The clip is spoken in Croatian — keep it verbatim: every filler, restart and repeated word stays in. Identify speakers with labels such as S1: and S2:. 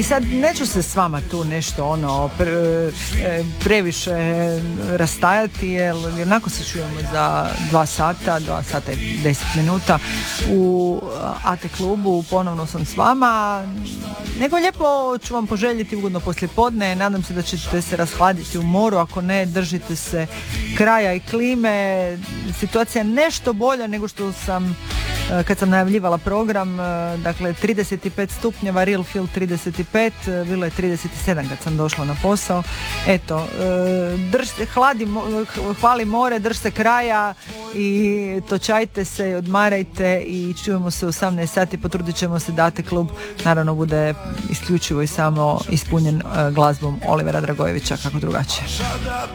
S1: I sad neću se s vama tu nešto ono pre, previše rastajati, jer jednako se čujemo za dva sata, dva sata i deset minuta u A T klubu, ponovno sam s vama. Nego lijepo ću vam poželjeti ugodno poslijepodne, nadam se da ćete se rashladiti u moru, ako ne, držite se kraja i klime. Situacija je nešto bolja nego što sam kad sam najavljivala program, dakle trideset pet stupnjeva, real feel trideset pet, bilo je trideset sedam kad sam došla na posao. Eto, držite, hladi, hvali more, držite kraja i točajte se i odmarajte i čujemo se u osamnaest sati, potrudit ćemo se da A T klub naravno bude isključivo i samo ispunjen glazbom Olivera Dragojevića, kako drugačije.